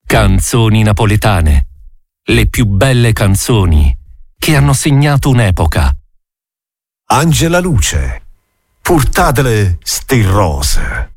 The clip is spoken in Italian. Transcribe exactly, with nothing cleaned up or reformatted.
Canzoni napoletane. Le più belle canzoni che hanno segnato un'epoca. Angela Luce, portatele ste rose.